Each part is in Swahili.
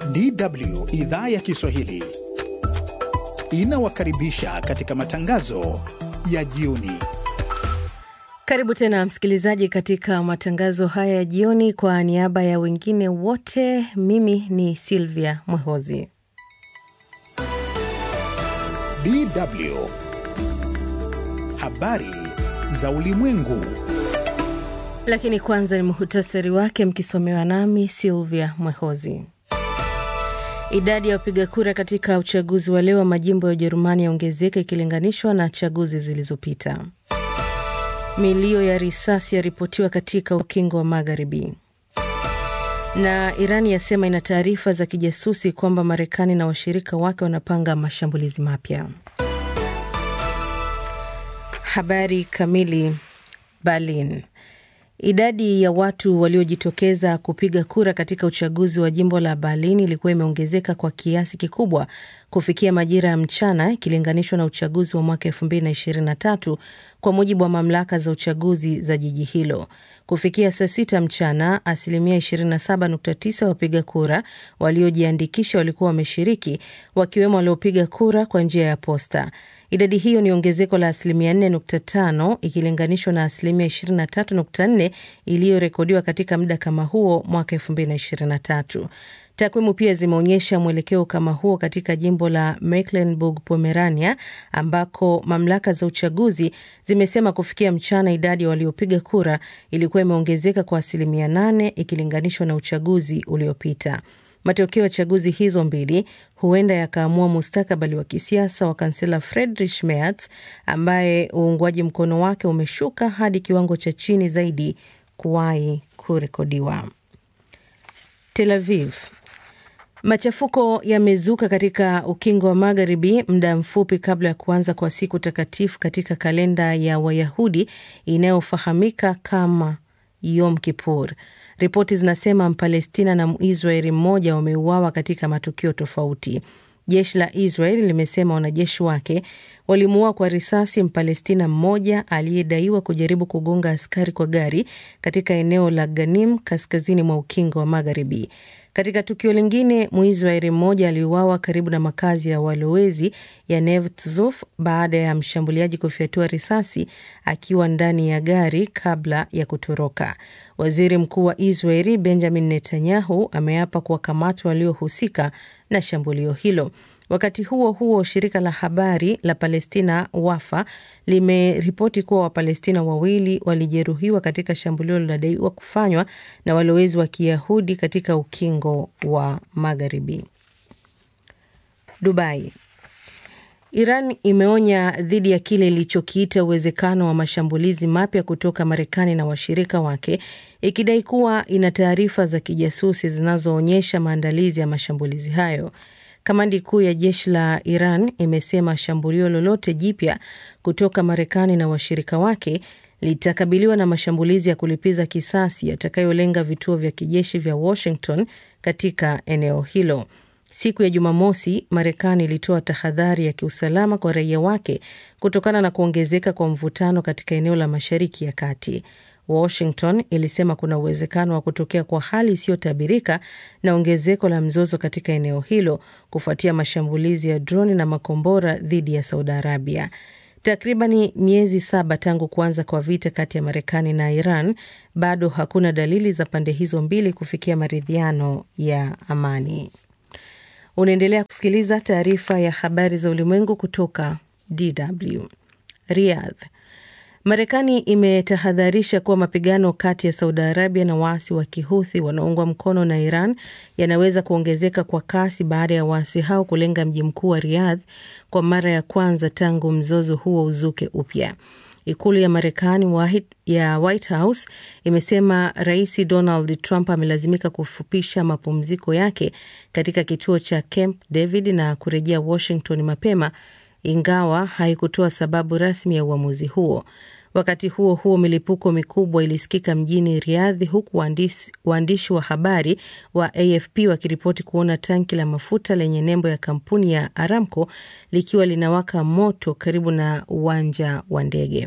DW idhaa ya Kiswahili inawakaribisha katika matangazo ya jioni. Karibu tena msikilizaji katika matangazo haya ya jioni. Kwa niaba ya wengine wote, mimi ni Silvia Mwehozi. DW habari za ulimwengu. Lakini kwanza ni muhtasari wake mkisomewa nami Silvia Mwehozi. Idadi ya wapiga kura katika uchaguzi wa leo wa majimbo ya Ujerumani yaongezeka ikilinganishwa na chaguzi zilizopita. Milio ya risasi yaripotiwa katika ukingo wa Magharibi. Na Irani yasema ina taarifa za kijasusi kwamba Marekani na washirika wake wanapanga mashambulizi mapya. Habari kamili. Berlin. Idadi ya watu waliojitokeza kupiga kura katika uchaguzi wa jimbo la Berlin ilikuwa imeongezeka kwa kiasi kikubwa kufikia majira ya mchana ikilinganishwa na uchaguzi wa mwaka 2023 kwa mujibu wa mamlaka za uchaguzi za jiji hilo. Kufikia saa 6 mchana, asilimia 27.9 wapiga kura waliojiandikisha walikuwa wameshiriki, wakiwemo waliopiga kura kwa njia ya posta. Idadi hiyo ni ongezeko la asilimia 4.5 ikilinganishwa na asilimia 23.4 iliyorekodiwa katika muda kama huo mwaka 2023. Takwimu pia zimeonyesha mwelekeo kama huo katika jimbo la Mecklenburg-Pomerania ambako mamlaka za uchaguzi zimesema kufikia mchana idadi waliopiga kura ilikuwa imeongezeka kwa asilimia 8 ikilinganishwa na uchaguzi uliopita. Matokeo ya chaguzi hizo mbili huenda yakaamua mustakabali wa kisiasa wa kansela Friedrich Merz ambaye uungwaji mkono wake umeshuka hadi kiwango cha chini zaidi kuwahi kurekodiwa. Tel Aviv. Machafuko yamezuka katika ukingo wa Magharibi muda mfupi kabla ya kuanza kwa siku takatifu katika kalenda ya Wayahudi inayofahamika kama Yom Kippur. Ripoti zinasema Mpalestina na Mwisraeli mmoja wameuawa katika matukio tofauti. Jeshi la Israeli limesema wanajeshi wake walimuua kwa risasi Mpalestina mmoja aliyedaiwa kujaribu kugonga askari kwa gari katika eneo la Ganim kaskazini mwa ukingo wa Magharibi. Katika tukio lingine, Mwisraeli mmoja aliuawa karibu na makazi ya walowezi ya Neve Tzuf baada ya mshambuliaji kufyatua risasi akiwa ndani ya gari kabla ya kutoroka. Waziri Mkuu wa Israeli Benjamin Netanyahu ameapa kuwakamata waliohusika na shambulio hilo. Wakati huo huo, shirika la habari la Palestina Wafa limeripoti kuwa Wapalestina wawili walijeruhiwa katika shambulio lililodaiwa kufanywa na walowezi wa Kiyahudi katika ukingo wa Magharibi. Dubai. Iran imeonya dhidi ya kile ilichokiita uwezekano wa mashambulizi mapya kutoka Marekani na washirika wake, ikidai kuwa ina taarifa za kijasusi zinazoonyesha maandalizi ya mashambulizi hayo. Kamandi kuu ya jeshi la Iran imesema shambulio lolote jipya kutoka Marekani na washirika wake litakabiliwa na mashambulizi ya kulipiza kisasi yatakayolenga vituo vya kijeshi vya Washington katika eneo hilo. Siku ya Jumamosi, Marekani ilitoa tahadhari ya kiusalama kwa raia wake kutokana na kuongezeka kwa mvutano katika eneo la Mashariki ya Kati. Washington ilisema kuna uwezekano wa kutokea kwa hali isiyotabirika na ongezeko la mzozo katika eneo hilo kufuatia mashambulizi ya droni na makombora dhidi ya Saudi Arabia. Takribani miezi 7 tangu kuanza kwa vita kati ya Marekani na Iran, bado hakuna dalili za pande hizo mbili kufikia maridhiano ya amani. Unaendelea kusikiliza taarifa ya habari za ulimwengu kutoka DW. Riyadh. Marekani imetahadharisha kuwa mapigano kati ya Saudi Arabia na waasi wa Kihuthi wanaoungwa mkono na Iran yanaweza kuongezeka kwa kasi baada ya waasi hao kulenga mji mkuu wa Riyadh kwa mara ya kwanza tangu mzozo huo uzuke upya. Ikulu ya Marekani ya White House imesema Rais Donald Trump amelazimika kufupisha mapumziko yake katika kituo cha Camp David na kurejea Washington mapema, ingawa haikutoa sababu rasmi ya uamuzi huo. Wakati huo huo, milipuko mikubwa ilisikika mjini Riyadh huku waandishi wa habari wa AFP wakiripoti kuona tanki la mafuta lenye nembo ya kampuni ya Aramco likiwa linawaka moto karibu na uwanja wa ndege.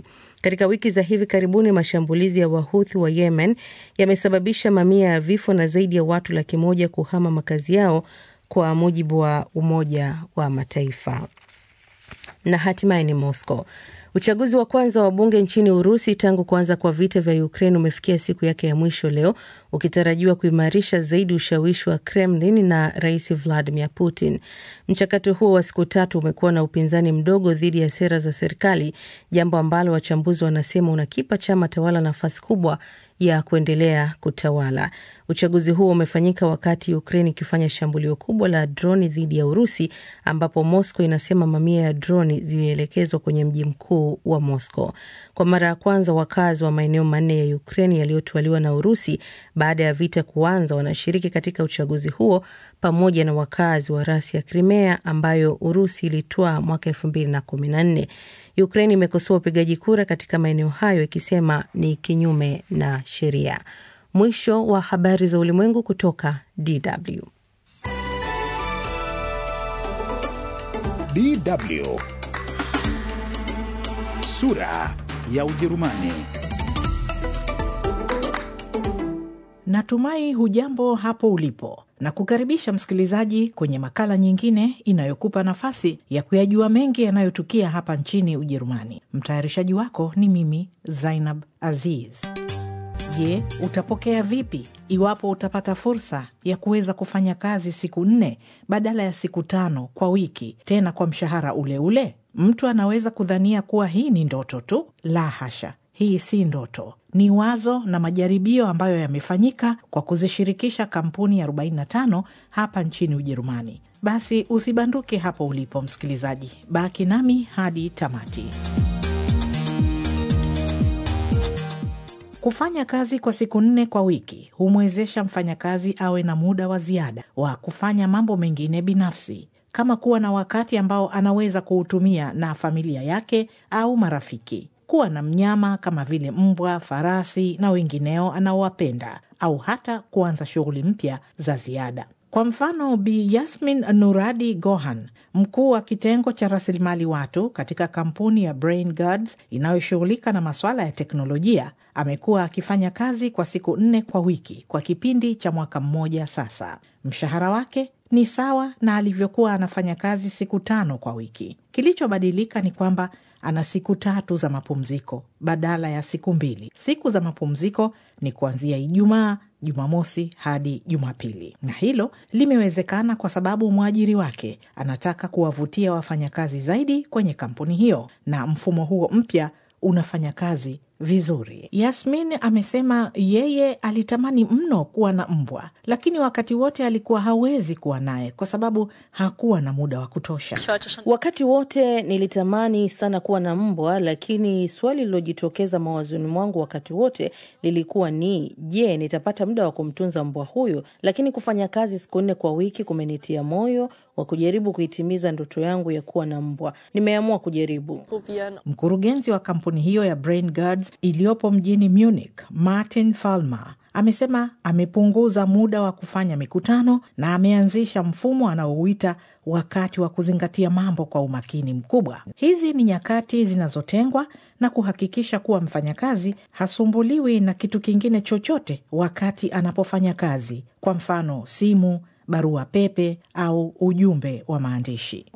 Katika wiki za hivi karibuni, mashambulizi ya Wahuthi wa Yemen yamesababisha mamia ya vifo na zaidi ya watu 100,000 kuhama makazi yao, kwa mujibu wa Umoja wa Mataifa. Na hatimaye ni Moscow. Uchaguzi wa kwanza wa bunge nchini Urusi tangu kuanza kwa vita vya Ukraine umefikia siku yake ya mwisho leo, ukitarajiwa kuimarisha zaidi ushawishi wa Kremlin na Rais Vladimir Putin. Mchakato huo wa siku 3 umekuwa na upinzani mdogo dhidi ya sera za serikali, jambo ambalo wachambuzi wanasema unakipa chama tawala nafasi kubwa ya kuendelea kutawala. Uchaguzi huo umefanyika wakati Ukraine ikifanya shambulio kubwa la droni dhidi ya Urusi, ambapo Moscow inasema mamia ya droni zilielekezwa kwenye mji mkuu wa Moscow. Kwa mara ya kwanza, wakazi wa maeneo 4 ya Ukraine yaliyotwaliwa na Urusi baada ya vita kuanza wanashiriki katika uchaguzi huo, pamoja na wakazi wa rasi ya Crimea ambayo Urusi ilitwaa mwaka 2014. Ukraine imekosoa upigaji kura katika maeneo hayo ikisema ni kinyume na sheria. Mwisho wa habari za ulimwengu kutoka DW. DW. Sura ya Ujerumani. Natumai hujambo hapo ulipo, na kukaribisha msikilizaji kwenye makala nyingine inayokupa nafasi ya kuyajua mengi yanayotukia hapa nchini Ujerumani. Mtayarishaji wako ni mimi, Zainab Aziz. Je, utapokea vipi iwapo utapata fursa ya kuweza kufanya kazi siku 4 badala ya siku 5 kwa wiki, tena kwa mshahara ule ule? Mtu anaweza kudhania kuwa hii ni ndoto tu. La hasha, hii si ndoto. Ni wazo na majaribio ambayo yamefanyika kwa kuzishirikisha kampuni 45 hapa nchini Ujerumani. Basi usibanduke hapo ulipo msikilizaji, baki nami hadi tamati. Kufanya kazi kwa siku 4 kwa wiki humwezesha mfanyakazi awe na muda wa ziada wa kufanya mambo mengine binafsi, kama kuwa na wakati ambao anaweza kuutumia na familia yake au marafiki, kuwa na mnyama kama vile mbwa, farasi na wengineo anaowapenda, au hata kuanza shughuli mpya za ziada. Kwa mfano, Bi Yasmin Nuradi Gohan, mkuu wa kitengo cha rasilimali watu katika kampuni ya Brain Guards inayoshughulika na masuala ya teknolojia, amekuwa akifanya kazi kwa siku 4 kwa wiki kwa kipindi cha mwaka mmoja sasa. Mshahara wake ni sawa na alivyokuwa anafanya kazi siku 5 kwa wiki. Kilichobadilika ni kwamba ana siku 3 za mapumziko badala ya siku 2. Siku za mapumziko ni kuanzia Ijumaa, Jumamosi hadi Jumapili. Na hilo limewezekana kwa sababu mwajiri wake anataka kuwavutia wafanyakazi zaidi kwenye kampuni hiyo, na mfumo huo mpya unafanya kazi vizuri. Yasmin amesema yeye alitamani mno kuwa na mbwa, lakini wakati wote alikuwa hawezi kuwa naye kwa sababu hakuwa na muda wa kutosha. Wakati wote nilitamani sana kuwa na mbwa, lakini swali lilojitokeza mawazoni mwangu wakati wote lilikuwa ni, je, nitapata muda wa kumtunza mbwa huyo? Lakini kufanya kazi siku 4 kwa wiki kumenitia moyo wa kujaribu kuitimiza ndoto yangu ya kuwa na mbwa. Nimeamua kujaribu. Mkurugenzi wa kampuni hiyo ya Brain Guards iliyopo mjini Munich, Martin Fallmer, amesema amepunguza muda wa kufanya mikutano na ameanzisha mfumo anaouita wakati wa kuzingatia mambo kwa umakini mkubwa. Hizi ni nyakati zinazotengwa na kuhakikisha kuwa mfanyakazi hasumbuliwi na kitu kingine chochote wakati anapofanya kazi, kwa mfano simu, barua pepe au ujumbe wa maandishi.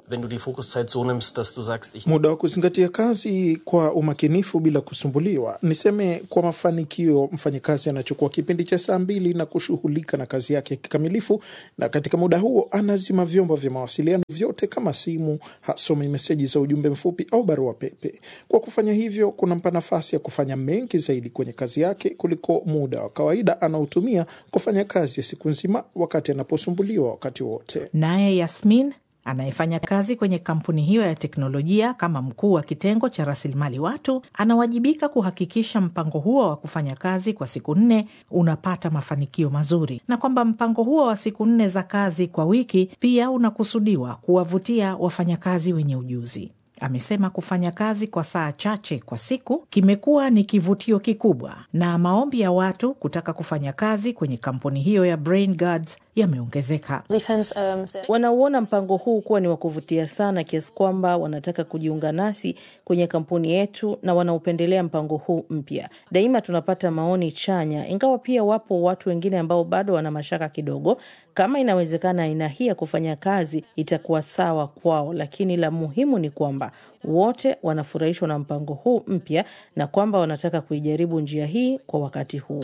Muda wa kuzingatia kazi kwa umakinifu bila kusumbuliwa. Niseme kwa mafanikio, mfanyakazi anachukua kipindi cha saa 2 na kushughulika na kazi yake kikamilifu, na katika muda huo anazima vyombo vya mawasiliano vyote kama simu, hasomi meseji za ujumbe mfupi au barua pepe. Kwa kufanya hivyo, kunampa nafasi ya kufanya mengi zaidi kwenye kazi yake kuliko muda wa kawaida anaotumia kufanya kazi ya siku nzima wakati anaposumbuliwa wakati wote. Naye Yasmin anayefanya kazi kwenye kampuni hiyo ya teknolojia kama mkuu wa kitengo cha rasilimali watu, anawajibika kuhakikisha mpango huo wa kufanya kazi kwa siku 4 unapata mafanikio mazuri, na kwamba mpango huo wa siku 4 za kazi kwa wiki pia unakusudiwa kuwavutia wafanyakazi wenye ujuzi. Amesema kufanya kazi kwa saa chache kwa siku kimekuwa ni kivutio kikubwa, na maombi ya watu kutaka kufanya kazi kwenye kampuni hiyo ya Brain Guards yameongezeka. Wanauona mpango huu kuwa ni wa kuvutia sana kiasi kwamba wanataka kujiunga nasi kwenye kampuni yetu na wanaupendelea mpango huu mpya. Daima tunapata maoni chanya, ingawa pia wapo watu wengine ambao bado wana mashaka kidogo kama inawezekana aina hii ya kufanya kazi itakuwa sawa kwao, lakini la muhimu ni kwamba wote wanafurahishwa na mpango huu mpya na kwamba wanataka kuijaribu njia hii kwa wakati huu.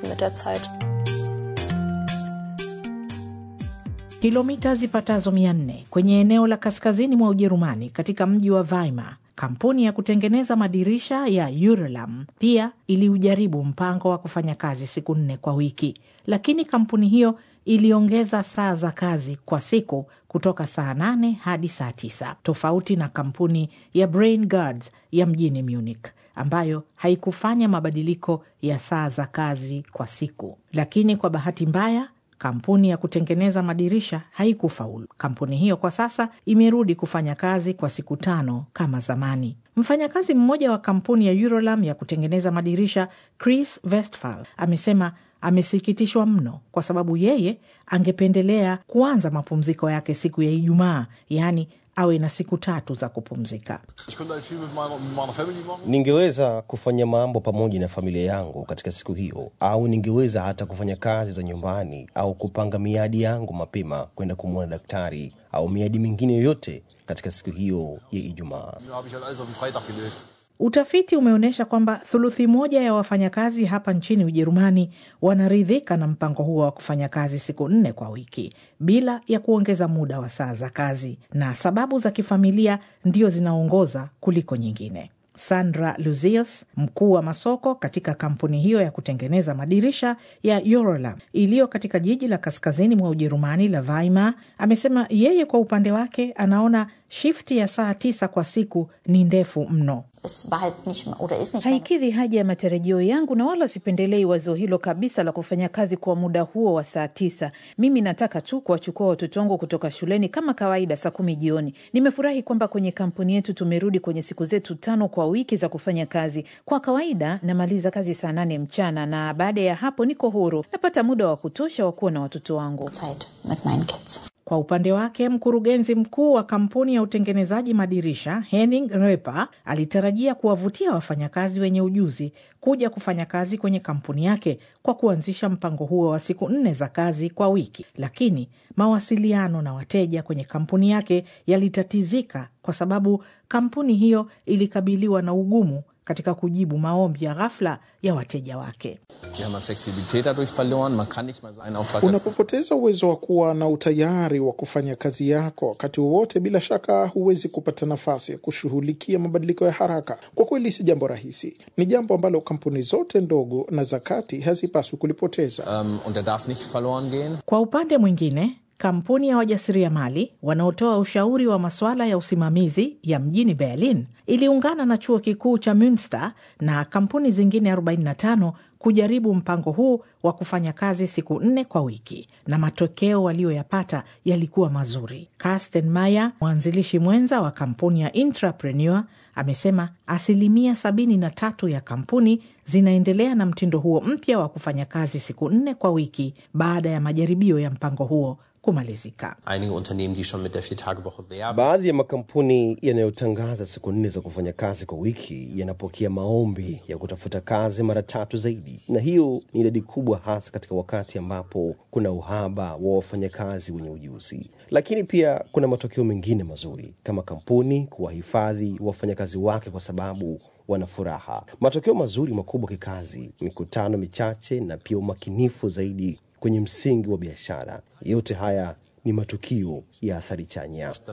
Kilomita zipatazo 400 kwenye eneo la kaskazini mwa Ujerumani katika mji wa Weimar, kampuni ya kutengeneza madirisha ya Eurolam pia iliujaribu mpango wa kufanya kazi siku 4 kwa wiki, lakini kampuni hiyo iliongeza saa za kazi kwa siku kutoka saa 8 hadi saa 9, tofauti na kampuni ya Brain Guards ya mjini Munich ambayo haikufanya mabadiliko ya saa za kazi kwa siku. Lakini kwa bahati mbaya, kampuni ya kutengeneza madirisha haikufaulu. Kampuni hiyo kwa sasa imerudi kufanya kazi kwa siku 5 kama zamani. Mfanyakazi mmoja wa kampuni ya Eurolam ya kutengeneza madirisha, Chris Westphal, amesema amesikitishwa mno kwa sababu yeye angependelea kuanza mapumziko yake siku ya Ijumaa, yaani awe na siku 3 za kupumzika. Ningeweza kufanya mambo pamoja na familia yangu katika siku hiyo, au ningeweza hata kufanya kazi za nyumbani au kupanga miadi yangu mapema kwenda kumwona daktari au miadi mingine yoyote katika siku hiyo ya Ijumaa. Utafiti umeonyesha kwamba thuluthi moja ya wafanyakazi hapa nchini Ujerumani wanaridhika na mpango huo wa kufanya kazi siku 4 kwa wiki bila ya kuongeza muda wa saa za kazi, na sababu za kifamilia ndio zinaongoza kuliko nyingine. Sandra Luzius, mkuu wa masoko katika kampuni hiyo ya kutengeneza madirisha ya Eurolam iliyo katika jiji la kaskazini mwa Ujerumani la Weimar, amesema yeye kwa upande wake anaona shifti ya saa 9 kwa siku ni ndefu mno. Haikidhi haja ya matarajio yangu na wala sipendelei wazo hilo kabisa la kufanya kazi kwa muda huo wa saa 9. Mimi nataka tu kuwachukua watoto wangu kutoka shuleni kama kawaida saa 10 jioni. Nimefurahi kwamba kwenye kampuni yetu tumerudi kwenye siku zetu 5 kwa wiki za kufanya kazi. Kwa kawaida namaliza kazi saa 8 mchana na baada ya hapo niko huru. Napata muda wa kutosha wa kuwa na watoto wangu. Kwa upande wake, mkurugenzi mkuu wa kampuni ya utengenezaji madirisha Henning Reper alitarajia kuwavutia wafanyakazi wenye ujuzi kuja kufanya kazi kwenye kampuni yake kwa kuanzisha mpango huo wa siku 4 za kazi kwa wiki, lakini mawasiliano na wateja kwenye kampuni yake yalitatizika kwa sababu kampuni hiyo ilikabiliwa na ugumu katika kujibu maombi ya ghafla ya wateja wake. Unapopoteza uwezo wa kuwa na utayari wa kufanya kazi yako wakati wowote, bila shaka huwezi kupata nafasi ya kushughulikia mabadiliko ya haraka. Kwa kweli si jambo rahisi. Ni jambo ambalo kampuni zote ndogo na za kati hazipaswi kulipoteza. Kwa upande mwingine, kampuni ya wajasiriamali wanaotoa ushauri wa masuala ya usimamizi ya mjini Berlin iliungana na chuo kikuu cha Münster na kampuni zingine 45 kujaribu mpango huu wa kufanya kazi siku 4 kwa wiki, na matokeo walioyapata yalikuwa mazuri. Carsten Meyer, mwanzilishi mwenza wa kampuni ya Intrapreneur, amesema 73% ya kampuni zinaendelea na mtindo huo mpya wa kufanya kazi siku 4 kwa wiki baada ya majaribio ya mpango huo kumalizika. Baadhi ya makampuni yanayotangaza siku 4 za kufanya kazi kwa wiki yanapokea maombi ya kutafuta kazi mara 3 zaidi, na hiyo ni idadi kubwa hasa katika wakati ambapo kuna uhaba wa wafanyakazi wenye ujuzi. Lakini pia kuna matokeo mengine mazuri, kama kampuni kuwahifadhi wafanyakazi wake kwa sababu wana furaha. Matokeo mazuri makubwa kikazi, mikutano michache na pia umakinifu zaidi kwenye msingi wa biashara. Yote haya ni matukio ya athari chanya.